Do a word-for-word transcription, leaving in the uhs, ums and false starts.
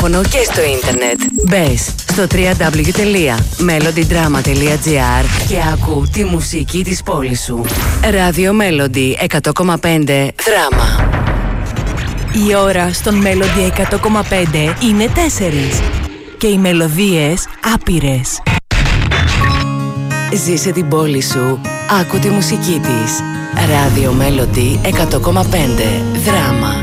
ραδιόφωνο και στο ίντερνετ. Μπες στο double-u double-u double-u τελεία melody drama τελεία gr και άκου τη μουσική της πόλης σου. Radio Melody εκατό κόμμα πέντε Δράμα. Η ώρα στον Melody εκατό κόμμα πέντε είναι τέσσερις και οι μελωδίες άπειρες. Ζήσε την πόλη σου, άκου τη μουσική της. Radio Melody εκατό κόμμα πέντε Δράμα.